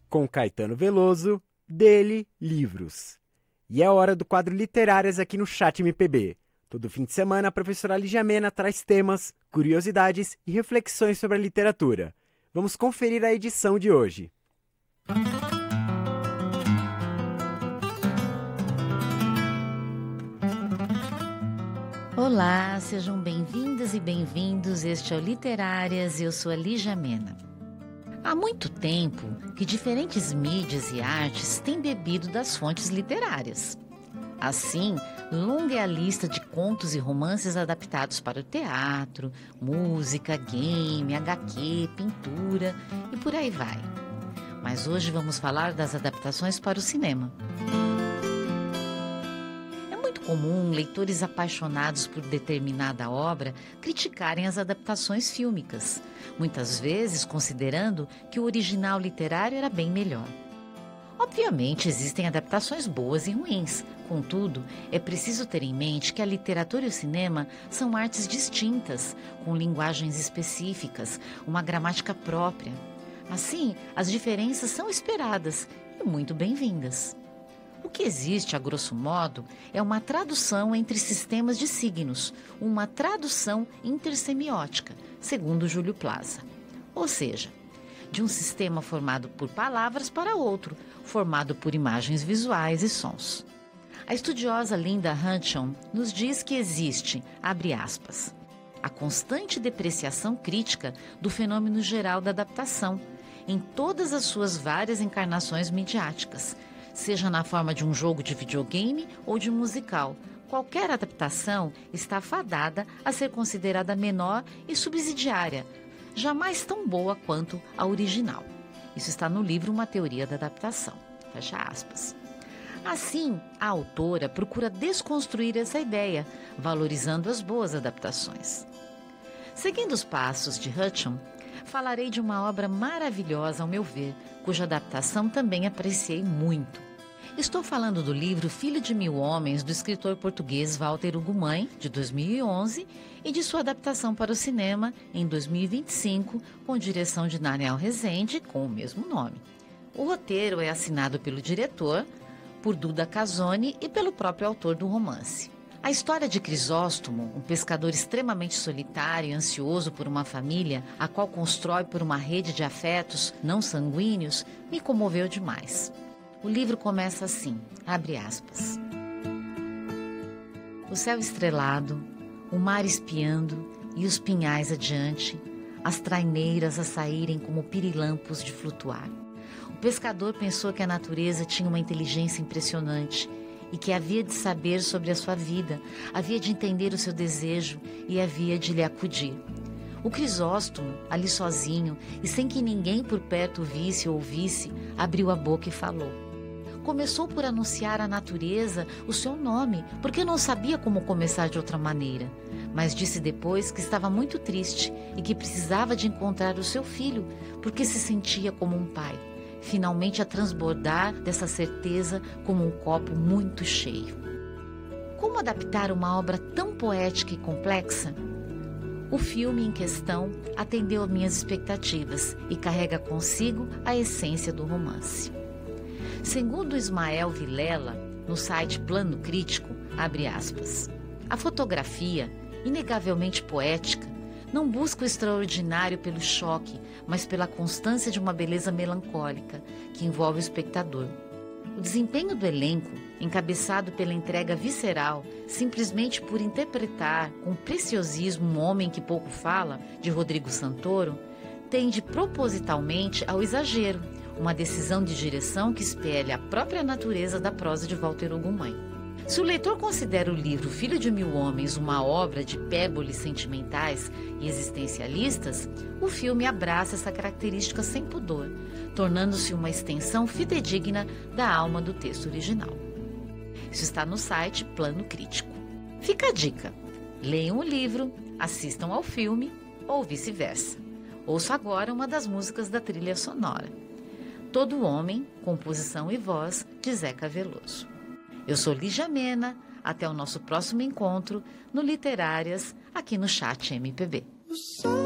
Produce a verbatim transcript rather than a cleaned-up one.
com Caetano Veloso, dele, livros. E é hora do quadro Literárias aqui no Chat M P B. Todo fim de semana, a professora Lígia Mena traz temas, curiosidades e reflexões sobre a literatura. Vamos conferir a edição de hoje. Olá, sejam bem-vindas e bem-vindos. Este é o Literárias e eu sou a Lígia Mena. Há muito tempo que diferentes mídias e artes têm bebido das fontes literárias. Assim, longa é a lista de contos e romances adaptados para o teatro, música, game, agá quê, pintura e por aí vai. Mas hoje vamos falar das adaptações para o cinema. Comum leitores apaixonados por determinada obra criticarem as adaptações fílmicas, muitas vezes considerando que o original literário era bem melhor. Obviamente existem adaptações boas e ruins, contudo, é preciso ter em mente que a literatura e o cinema são artes distintas, com linguagens específicas, uma gramática própria. Assim, as diferenças são esperadas e muito bem-vindas. O que existe, a grosso modo, é uma tradução entre sistemas de signos, uma tradução intersemiótica, segundo Júlio Plaza. Ou seja, de um sistema formado por palavras para outro, formado por imagens visuais e sons. A estudiosa Linda Hutcheon nos diz que existe, abre aspas, a constante depreciação crítica do fenômeno geral da adaptação, em todas as suas várias encarnações midiáticas, seja na forma de um jogo de videogame ou de um musical. Qualquer adaptação está fadada a ser considerada menor e subsidiária, jamais tão boa quanto a original. Isso está no livro Uma Teoria da Adaptação. Fecha aspas. Assim, a autora procura desconstruir essa ideia, valorizando as boas adaptações. Seguindo os passos de Hutcheon, falarei de uma obra maravilhosa, ao meu ver, cuja adaptação também apreciei muito. Estou falando do livro Filho de Mil Homens, do escritor português Walter Ugumãe, de dois mil e onze, e de sua adaptação para o cinema em dois mil e vinte e cinco, com direção de Daniel Rezende, com o mesmo nome. O roteiro é assinado pelo diretor, por Duda Casoni e pelo próprio autor do romance. A história de Crisóstomo, um pescador extremamente solitário e ansioso por uma família, a qual constrói por uma rede de afetos não sanguíneos, me comoveu demais. O livro começa assim, abre aspas. O céu estrelado, o mar espiando e os pinhais adiante, as traineiras a saírem como pirilampos de flutuar. O pescador pensou que a natureza tinha uma inteligência impressionante e que havia de saber sobre a sua vida, havia de entender o seu desejo e havia de lhe acudir. O Crisóstomo, ali sozinho e sem que ninguém por perto o visse ou ouvisse, abriu a boca e falou. Começou por anunciar à natureza o seu nome, porque não sabia como começar de outra maneira. Mas disse depois que estava muito triste e que precisava de encontrar o seu filho, porque se sentia como um pai, finalmente a transbordar dessa certeza como um copo muito cheio. Como adaptar uma obra tão poética e complexa? O filme em questão atendeu às minhas expectativas e carrega consigo a essência do romance. Segundo Ismael Vilela, no site Plano Crítico, abre aspas, a fotografia, inegavelmente poética, não busca o extraordinário pelo choque, mas pela constância de uma beleza melancólica que envolve o espectador. O desempenho do elenco, encabeçado pela entrega visceral, simplesmente por interpretar com preciosismo Um Homem que Pouco Fala, de Rodrigo Santoro, tende propositalmente ao exagero, uma decisão de direção que espelha a própria natureza da prosa de Walter Ugumãe. Se o leitor considera o livro Filho de Mil Homens uma obra de hipérboles sentimentais e existencialistas, o filme abraça essa característica sem pudor, tornando-se uma extensão fidedigna da alma do texto original. Isso está no site Plano Crítico. Fica a dica: leiam o livro, assistam ao filme ou vice-versa. Ouça agora uma das músicas da trilha sonora. Todo Homem, composição e voz de Zeca Veloso. Eu sou Lígia Mena, até o nosso próximo encontro no Literárias, aqui no Chat M P B.